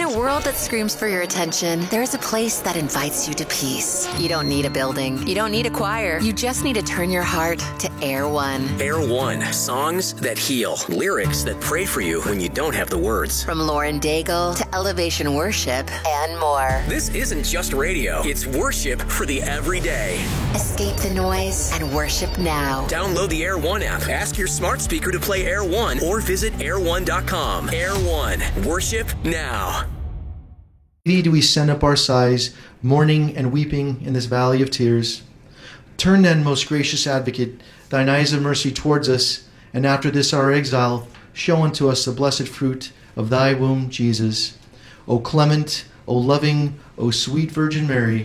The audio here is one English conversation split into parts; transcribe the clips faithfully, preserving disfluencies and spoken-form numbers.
a world that screams for your attention, there is a place that invites you to peace. You don't need a building. You don't need a choir. You just need to turn your heart to Air One. Air One. Songs that heal. Lyrics that pray for you when you don't have the words. From Lauren Daigle to Elevation Worship and more. This isn't just radio. It's worship for the everyday. Escape the noise and worship now. Download the Air One app. Ask your smart speaker to play Air One or visit air one dot com. Air One. Worship now. Do we send up our sighs, mourning and weeping in this valley of tears? Turn then, most gracious advocate, thine eyes of mercy towards us, and after this our exile, show unto us the blessed fruit of thy womb, Jesus. O clement, O loving, O sweet Virgin Mary,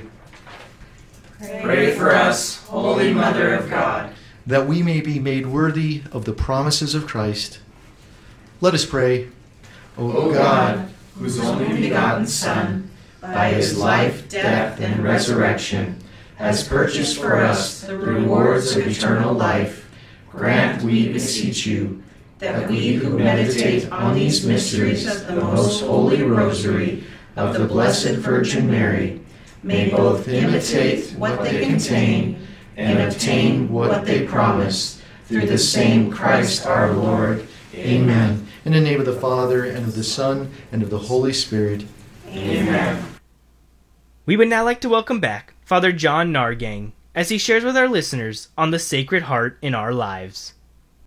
pray for us, Holy Mother of God, that we may be made worthy of the promises of Christ. Let us pray. O, o God, whose only begotten Son, by his life, death, and resurrection, has purchased for us the rewards of eternal life, grant, we beseech you, that we who meditate on these mysteries of the most holy rosary of the Blessed Virgin Mary may both imitate what they contain and obtain what they promise, through the same Christ our Lord. Amen. In the name of the Father, and of the Son, and of the Holy Spirit. Amen. We would now like to welcome back Father John Nargang as he shares with our listeners on the Sacred Heart in our lives.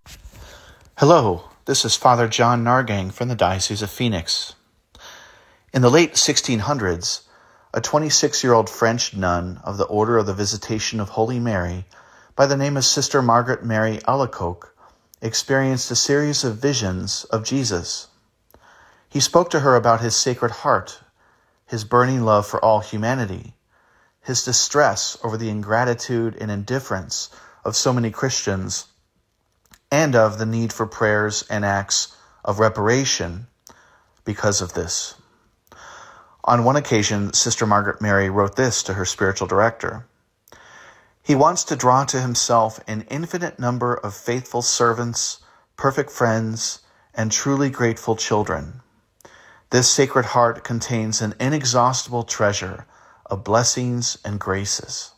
Hello, this is Father John Nargang from the Diocese of Phoenix. In the late sixteen hundreds, a twenty-six-year-old French nun of the Order of the Visitation of Holy Mary, by the name of Sister Margaret Mary Alacoque, experienced a series of visions of Jesus. He spoke to her about his Sacred Heart, his burning love for all humanity, his distress over the ingratitude and indifference of so many Christians, and of the need for prayers and acts of reparation because of this. On one occasion, Sister Margaret Mary wrote this to her spiritual director: "He wants to draw to himself an infinite number of faithful servants, perfect friends, and truly grateful children. This Sacred Heart contains an inexhaustible treasure of blessings and graces."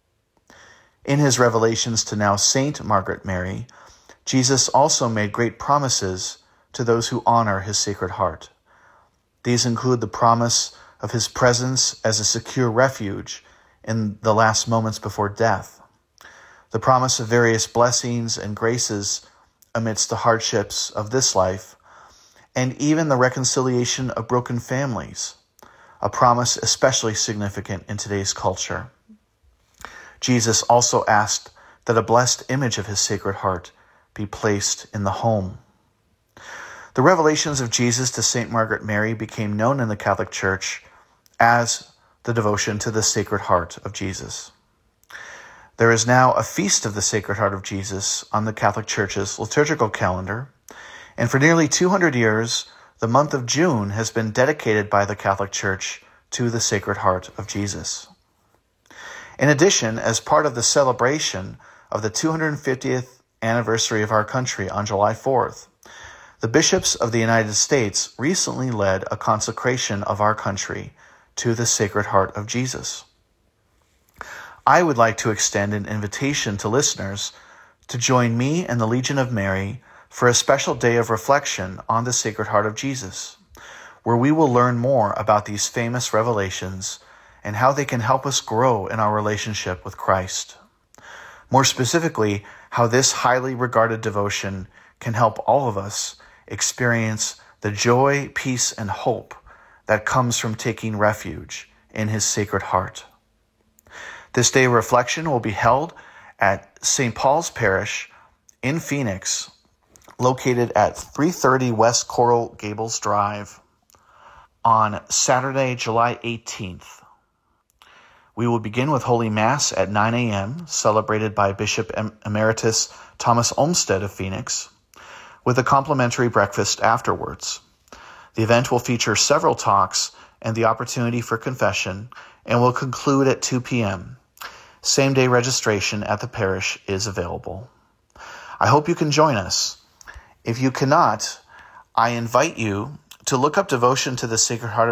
In his revelations to now Saint Margaret Mary, Jesus also made great promises to those who honor his Sacred Heart. These include the promise of his presence as a secure refuge in the last moments before death, the promise of various blessings and graces amidst the hardships of this life, and even the reconciliation of broken families, a promise especially significant in today's culture. Jesus also asked that a blessed image of his Sacred Heart be placed in the home. The revelations of Jesus to Saint Margaret Mary became known in the Catholic Church as the devotion to the Sacred Heart of Jesus. There is now a feast of the Sacred Heart of Jesus on the Catholic Church's liturgical calendar, and for nearly two hundred years, the month of June has been dedicated by the Catholic Church to the Sacred Heart of Jesus. In addition, as part of the celebration of the two hundred fiftieth anniversary of our country on July fourth, the bishops of the United States recently led a consecration of our country to the Sacred Heart of Jesus. I would like to extend an invitation to listeners to join me and the Legion of Mary for a special day of reflection on the Sacred Heart of Jesus, where we will learn more about these famous revelations and how they can help us grow in our relationship with Christ. More specifically, how this highly regarded devotion can help all of us experience the joy, peace, and hope that comes from taking refuge in his Sacred Heart. This day of reflection will be held at Saint Paul's Parish in Phoenix, located at three thirty West Coral Gables Drive, on Saturday, July eighteenth. We will begin with Holy Mass at nine a.m., celebrated by Bishop Emeritus Thomas Olmsted of Phoenix, with a complimentary breakfast afterwards. The event will feature several talks and the opportunity for confession, and will conclude at two p.m. Same-day registration at the parish is available. I hope you can join us. If you cannot, I invite you to look up devotion to the Sacred Heart of